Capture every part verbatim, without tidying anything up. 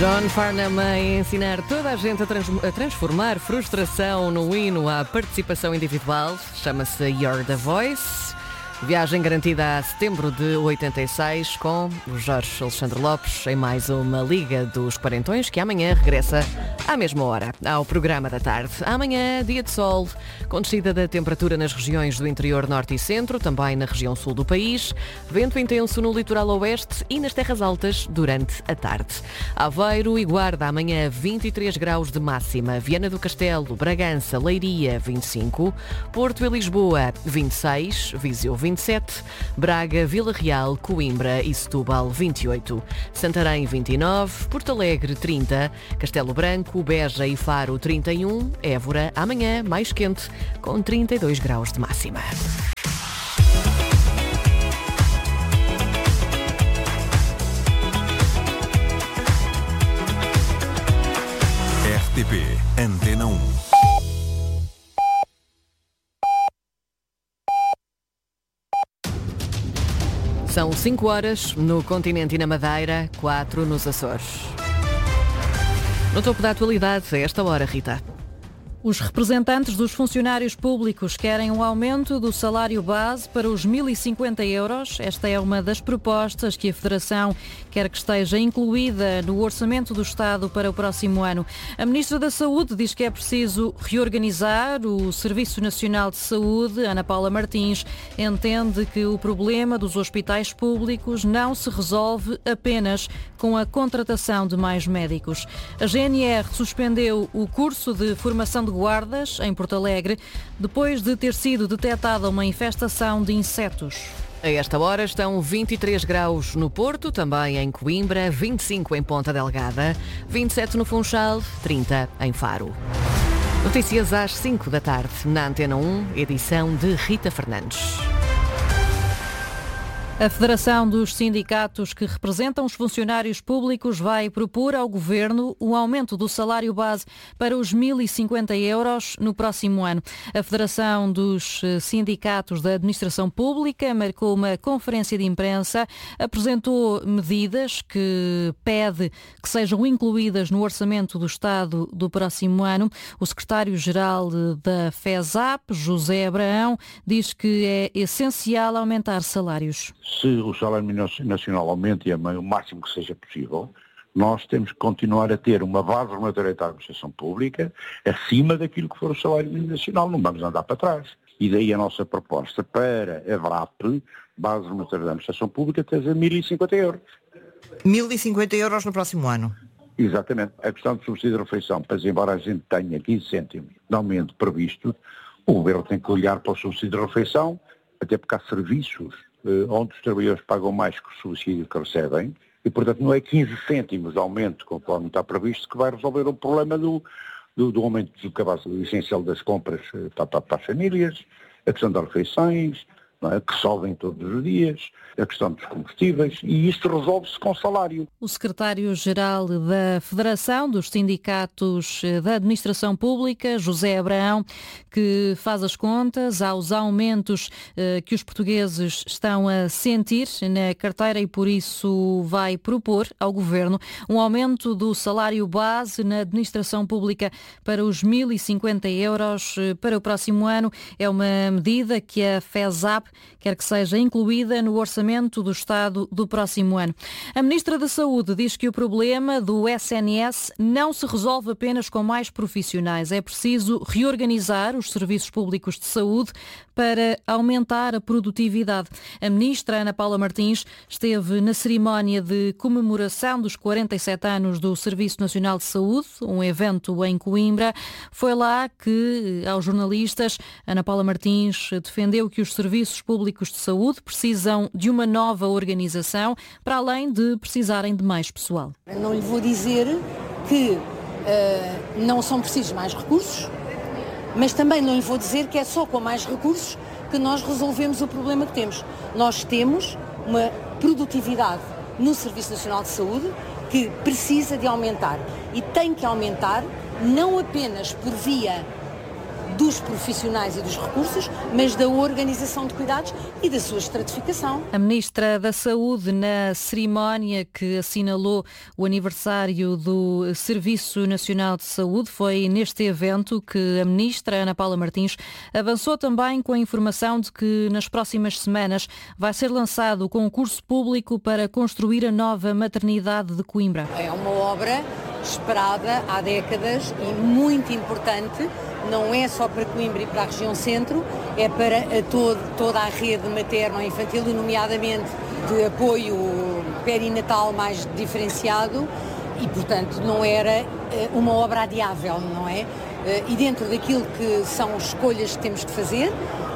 John Farnham a ensinar toda a gente a, trans- a transformar frustração no hino à participação individual. Chama-se You're the Voice. Viagem garantida a setembro de oitenta e seis com o Jorge Alexandre Lopes em mais uma Liga dos Quarentões, que amanhã regressa à mesma hora ao programa da tarde. Amanhã, dia de sol, com descida da temperatura nas regiões do interior norte e centro, também na região sul do país, vento intenso no litoral oeste e nas terras altas durante a tarde. Aveiro e Guarda amanhã vinte e três graus de máxima, Viana do Castelo, Bragança, Leiria vinte e cinco, Porto e Lisboa vinte e seis, Viseu vinte e sete, Braga, Vila Real, Coimbra e Setúbal vinte e oito, Santarém vinte e nove, Porto Alegre trinta, Castelo Branco, Beja e Faro trinta e um, Évora amanhã mais quente com trinta e dois graus de máxima. R T P Antena um. São cinco horas no continente e na Madeira, quatro nos Açores. No topo da atualidade, a esta hora, Rita. Os representantes dos funcionários públicos querem um aumento do salário base para os mil e cinquenta euros. Esta é uma das propostas que a Federação quer que esteja incluída no Orçamento do Estado para o próximo ano. A Ministra da Saúde diz que é preciso reorganizar o Serviço Nacional de Saúde. Ana Paula Martins entende que o problema dos hospitais públicos não se resolve apenas com a contratação de mais médicos. A G N R suspendeu o curso de formação de guardas em Porto Alegre depois de ter sido detectada uma infestação de insetos. A esta hora estão vinte e três graus no Porto, também em Coimbra, vinte e cinco em Ponta Delgada, vinte e sete no Funchal, trinta em Faro. Notícias às cinco da tarde na Antena um, edição de Rita Fernandes. A Federação dos Sindicatos que representam os funcionários públicos vai propor ao Governo um aumento do salário base para os mil e cinquenta euros no próximo ano. A Federação dos Sindicatos da Administração Pública marcou uma conferência de imprensa, apresentou medidas que pede que sejam incluídas no Orçamento do Estado do próximo ano. O secretário-geral da FESAP, José Abraão, diz que é essencial aumentar salários. Se o salário nacional aumenta o máximo que seja possível, nós temos que continuar a ter uma base regulatória da administração pública acima daquilo que for o salário nacional, não vamos andar para trás. E daí a nossa proposta para a V R A P, base regulatória da administração pública, ter a mil e cinquenta euros. mil e cinquenta euros no próximo ano? Exatamente. A questão de subsídio de refeição, pois embora a gente tenha quinze cêntimos de aumento previsto, o governo tem que olhar para o subsídio de refeição, até porque há serviços onde os trabalhadores pagam mais que o subsídio que recebem, e portanto não é quinze cêntimos de aumento, conforme está previsto, que vai resolver o problema do, do, do aumento do cabaz essencial das compras para, para, para as famílias, a questão das refeições, não é, que sobem todos os dias, a questão dos combustíveis, e isto resolve-se com salário. O secretário-geral da Federação dos Sindicatos da Administração Pública, José Abraão, que faz as contas aos aumentos eh, que os portugueses estão a sentir na carteira e por isso vai propor ao Governo um aumento do salário base na Administração Pública para os mil e cinquenta euros para o próximo ano. É uma medida que a FESAP quer que seja incluída no Orçamento do Estado do próximo ano. A Ministra da Saúde diz que o problema do S N S não se resolve apenas com mais profissionais. É preciso reorganizar os serviços públicos de saúde para aumentar a produtividade. A Ministra Ana Paula Martins esteve na cerimónia de comemoração dos quarenta e sete anos do Serviço Nacional de Saúde, um evento em Coimbra. Foi lá que, aos jornalistas, Ana Paula Martins defendeu que os serviços públicos de saúde precisam de uma nova organização, para além de precisarem de mais pessoal. Não lhe vou dizer que uh, não são precisos mais recursos, mas também não lhe vou dizer que é só com mais recursos que nós resolvemos o problema que temos. Nós temos uma produtividade no Serviço Nacional de Saúde que precisa de aumentar e tem que aumentar não apenas por via dos profissionais e dos recursos, mas da organização de cuidados e da sua estratificação. A Ministra da Saúde, na cerimónia que assinalou o aniversário do Serviço Nacional de Saúde, foi neste evento que a Ministra Ana Paula Martins avançou também com a informação de que nas próximas semanas vai ser lançado o concurso público para construir a nova maternidade de Coimbra. É uma obra esperada há décadas e muito importante, não é só para Coimbra e para a região centro, é para a todo, toda a rede materno-infantil, e nomeadamente de apoio perinatal mais diferenciado, e portanto não era uma obra adiável, não é? E dentro daquilo que são escolhas que temos que fazer,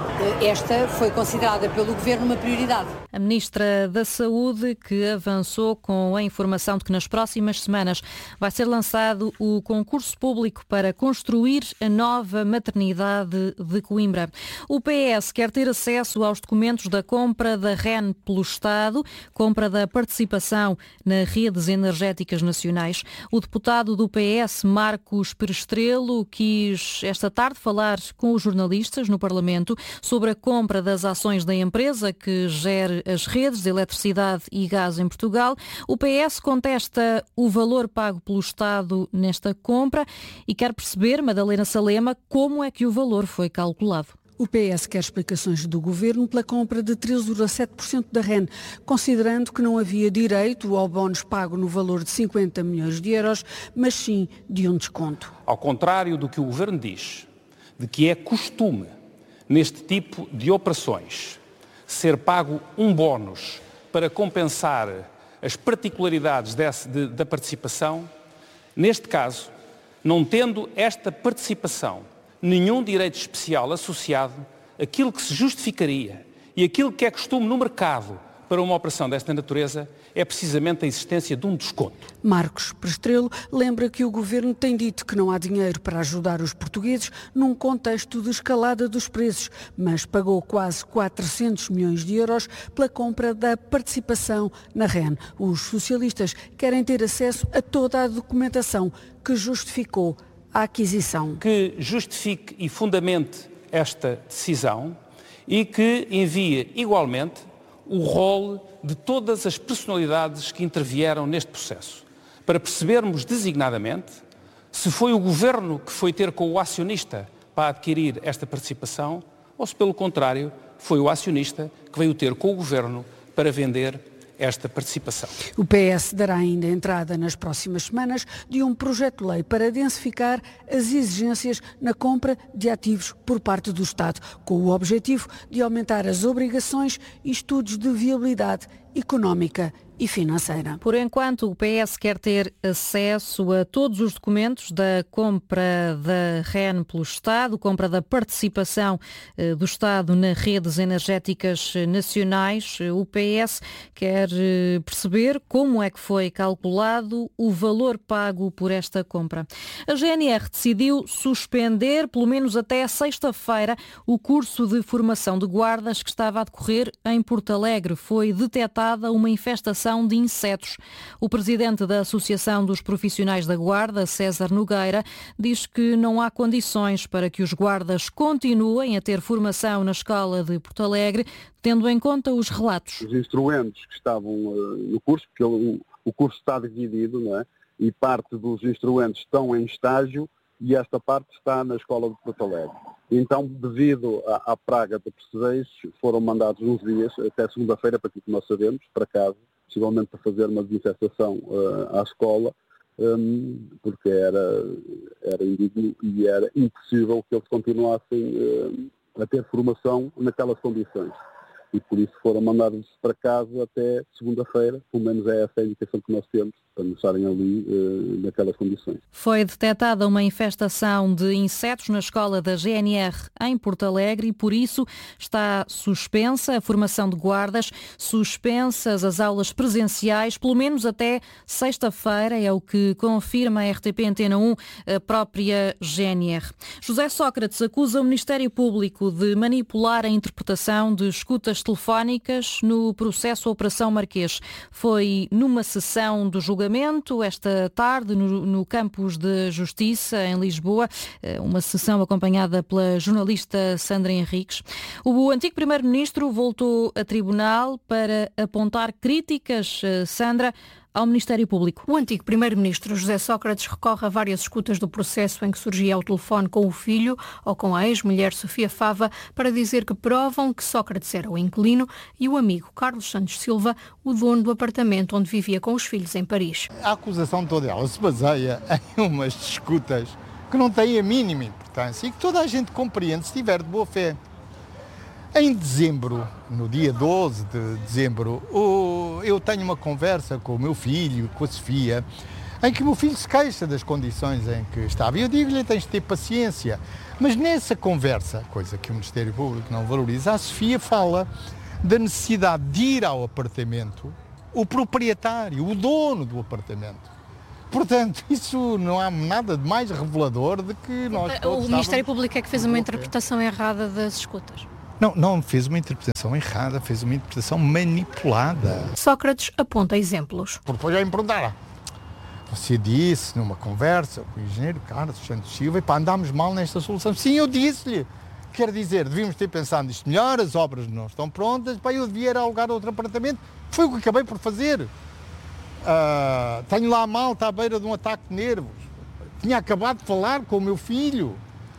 esta foi considerada pelo Governo uma prioridade. A Ministra da Saúde, que avançou com a informação de que nas próximas semanas vai ser lançado o concurso público para construir a nova maternidade de Coimbra. O P S quer ter acesso aos documentos da compra da R E N pelo Estado, compra da participação nas redes energéticas nacionais. O deputado do P S, Marcos Perestrelo, quis esta tarde falar com os jornalistas no Parlamento sobre a compra das ações da empresa que gera as redes de eletricidade e gás em Portugal. O P S contesta o valor pago pelo Estado nesta compra e quer perceber, Madalena Salema, como é que o valor foi calculado. O P S quer explicações do Governo pela compra de treze vírgula sete por cento da R E N, considerando que não havia direito ao bónus pago no valor de cinquenta milhões de euros, mas sim de um desconto. Ao contrário do que o Governo diz, de que é costume neste tipo de operações ser pago um bónus para compensar as particularidades desse, de, da participação, neste caso, não tendo esta participação nenhum direito especial associado, aquilo que se justificaria e aquilo que é costume no mercado para uma operação desta natureza é precisamente a existência de um desconto. Marcos Perestrelo lembra que o Governo tem dito que não há dinheiro para ajudar os portugueses num contexto de escalada dos preços, mas pagou quase quatrocentos milhões de euros pela compra da participação na R E N. Os socialistas querem ter acesso a toda a documentação que justificou a aquisição. Que justifique e fundamente esta decisão e que envie igualmente o rol de todas as personalidades que intervieram neste processo, para percebermos designadamente se foi o Governo que foi ter com o acionista para adquirir esta participação ou se, pelo contrário, foi o acionista que veio ter com o Governo para vender esta participação. O P S dará ainda entrada nas próximas semanas de um projeto de lei para densificar as exigências na compra de ativos por parte do Estado, com o objetivo de aumentar as obrigações e estudos de viabilidade económica e financeira. Por enquanto, o P S quer ter acesso a todos os documentos da compra da R E N pelo Estado, compra da participação eh, do Estado nas redes energéticas nacionais. O P S quer eh, perceber como é que foi calculado o valor pago por esta compra. A G N R decidiu suspender, pelo menos até sexta-feira, o curso de formação de guardas que estava a decorrer em Porto Alegre. Foi detectada uma infestação de insetos. O presidente da Associação dos Profissionais da Guarda, César Nogueira, diz que não há condições para que os guardas continuem a ter formação na escola de Porto Alegre, tendo em conta os relatos. Os instrumentos que estavam uh, no curso, porque o, o curso está dividido, não é? E parte dos instrumentos estão em estágio e esta parte está na escola de Porto Alegre. Então, devido à, à praga de percevejos, foram mandados uns dias, até segunda-feira, para aquilo que nós sabemos, para casa, possivelmente para fazer uma desinfestação uh, à escola, um, porque era, era indigno e era impossível que eles continuassem uh, a ter formação naquelas condições. E por isso foram mandados para casa até segunda-feira, pelo menos é essa a indicação que nós temos, para não estarem ali uh, naquelas condições. Foi detectada uma infestação de insetos na escola da G N R em Porto Alegre e por isso está suspensa a formação de guardas, suspensas as aulas presenciais, pelo menos até sexta-feira, é o que confirma a R T P Antena um, a própria G N R. José Sócrates acusa o Ministério Público de manipular a interpretação de escutas telefónicas no processo Operação Marquês. Foi numa sessão do julgamento, esta tarde, no, no Campus de Justiça, em Lisboa, uma sessão acompanhada pela jornalista Sandra Henriques. O antigo Primeiro-Ministro voltou a tribunal para apontar críticas, Sandra, ao Ministério Público. O antigo Primeiro-Ministro José Sócrates recorre a várias escutas do processo em que surgia ao telefone com o filho ou com a ex-mulher Sofia Fava para dizer que provam que Sócrates era o inquilino e o amigo Carlos Santos Silva, o dono do apartamento onde vivia com os filhos em Paris. A acusação toda ela se baseia em umas escutas que não têm a mínima importância e que toda a gente compreende se estiver de boa fé. Em dezembro, no dia doze de dezembro, eu tenho uma conversa com o meu filho, com a Sofia, em que o meu filho se queixa das condições em que estava. E eu digo-lhe, tens de ter paciência. Mas nessa conversa, coisa que o Ministério Público não valoriza, a Sofia fala da necessidade de ir ao apartamento o proprietário, o dono do apartamento. Portanto, isso não há nada de mais revelador de que nós todos O Ministério Público é que fez uma interpretação errada das escutas. Não, não fez uma interpretação errada, fez uma interpretação manipulada. Sócrates aponta exemplos. Porque depois já me perguntaram, você disse numa conversa com o engenheiro Carlos Santos Silva, e pá, andámos mal nesta solução. Sim, eu disse-lhe. Quer dizer, devíamos ter pensado nisto melhor, as obras não estão prontas, pá, eu devia ir alugar outro apartamento. Foi o que acabei por fazer. Uh, tenho lá a malta à beira de um ataque de nervos. Tinha acabado de falar com o meu filho.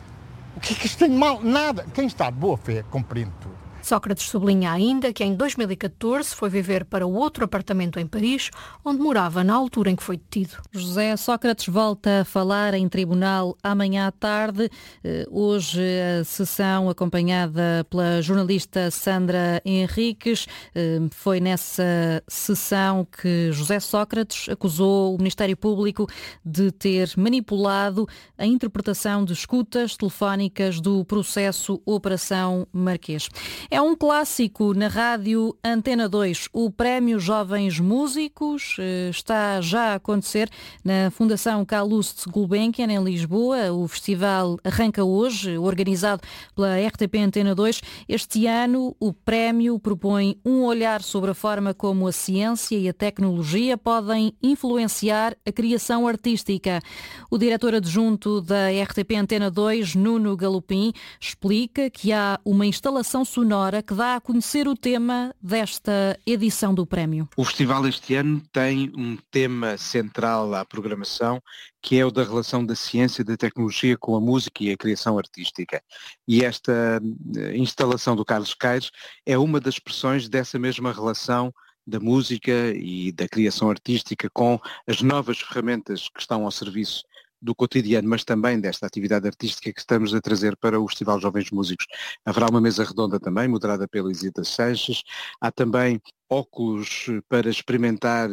O que é que isto tem de mal? Nada. Quem está de boa fé compreende tudo. Sócrates sublinha ainda que em dois mil e catorze foi viver para o outro apartamento em Paris, onde morava na altura em que foi detido. José Sócrates volta a falar em tribunal amanhã à tarde. Hoje a sessão acompanhada pela jornalista Sandra Henriques. Foi nessa sessão que José Sócrates acusou o Ministério Público de ter manipulado a interpretação de escutas telefónicas do processo Operação Marquês. É um clássico na rádio Antena dois. O Prémio Jovens Músicos está já a acontecer na Fundação Calouste Gulbenkian, em Lisboa. O festival arranca hoje, organizado pela R T P Antena dois. Este ano, o prémio propõe um olhar sobre a forma como a ciência e a tecnologia podem influenciar a criação artística. O diretor adjunto da R T P Antena dois, Nuno Galopim, explica que há uma instalação sonora que dá a conhecer o tema desta edição do prémio. O festival este ano tem um tema central à programação, que é o da relação da ciência e da tecnologia com a música e a criação artística. E esta instalação do Carlos Caires é uma das expressões dessa mesma relação da música e da criação artística com as novas ferramentas que estão ao serviço do cotidiano, mas também desta atividade artística que estamos a trazer para o Festival Jovens Músicos. Haverá uma mesa redonda também, moderada pela Isita Seixas. Há também óculos para experimentar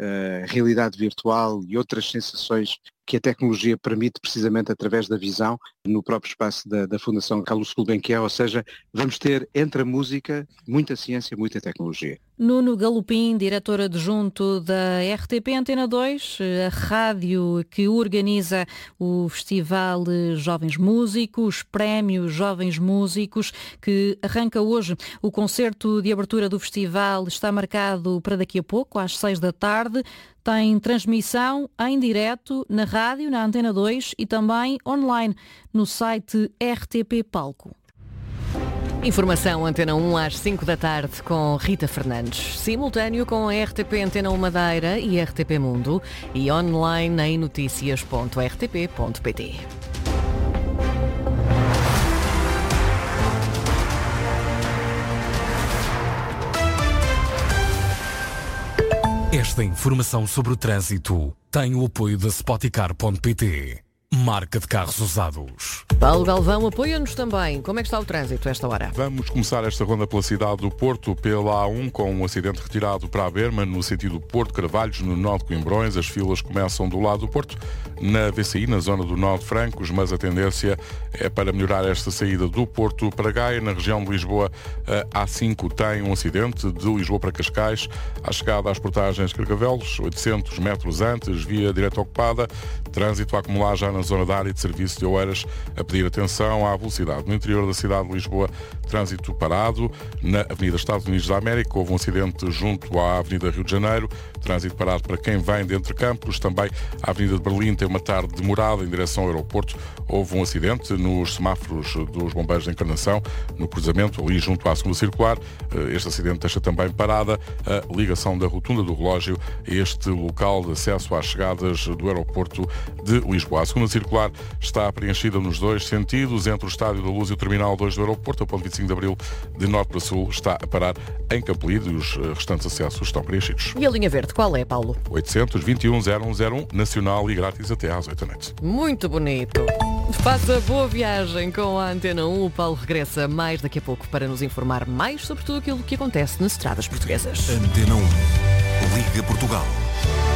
a realidade virtual e outras sensações que a tecnologia permite precisamente através da visão no próprio espaço da, da Fundação Calouste Gulbenkian, ou seja, vamos ter entre a música muita ciência, muita tecnologia. Nuno Galopim, diretor adjunto da R T P Antena dois, a rádio que organiza o Festival Jovens Músicos, Prémios Jovens Músicos, que arranca hoje. O concerto de abertura do festival está marcado para daqui a pouco, às seis da tarde. Tem transmissão em direto na rádio, na Antena dois e também online no site R T P Palco. Informação Antena um às cinco da tarde com Rita Fernandes. Simultâneo com a R T P Antena um Madeira e R T P Mundo e online em noticias ponto r t p ponto p t. Esta informação sobre o trânsito tem o apoio da Spoticar ponto p t, marca de carros usados. Paulo Galvão apoia-nos também. Como é que está o trânsito a esta hora? Vamos começar esta ronda pela cidade do Porto, pela A um, com um acidente retirado para a Berma, no sentido Porto Carvalhos, no nó de Coimbrões. As filas começam do lado do Porto, na V C I, na zona do Nó de Francos, mas a tendência é para melhorar esta saída do Porto para Gaia. Na região de Lisboa, a A cinco tem um acidente de Lisboa para Cascais, à chegada às portagens Carcavelos, oitocentos metros antes, via direta ocupada, trânsito a acumular já na zona da área de serviço de Oeiras, a pedir atenção à velocidade. No interior da cidade de Lisboa, trânsito parado. Na Avenida Estados Unidos da América, houve um acidente junto à Avenida Rio de Janeiro, trânsito parado para quem vem de Entre Campos. Também a Avenida de Berlim tem uma tarde demorada em direção ao aeroporto. Houve um acidente nos semáforos dos Bombeiros de Encarnação, no cruzamento ali junto à segunda circular. Este acidente deixa também parada a ligação da rotunda do relógio a este local de acesso às chegadas do aeroporto de Lisboa. A segunda circular está preenchida nos dois sentidos, entre o Estádio da Luz e o Terminal dois do aeroporto. A ponte vinte e cinco de Abril, de norte para sul, está a parar em Campolide e os restantes acessos estão preenchidos. E a linha verde, qual é, Paulo? oitocentos, vinte e um, zero um zero um, nacional e grátis até às oito da noite. Muito bonito. Faça boa viagem com a Antena um. O Paulo regressa mais daqui a pouco para nos informar mais sobre tudo aquilo que acontece nas estradas portuguesas. Antena um. Liga Portugal.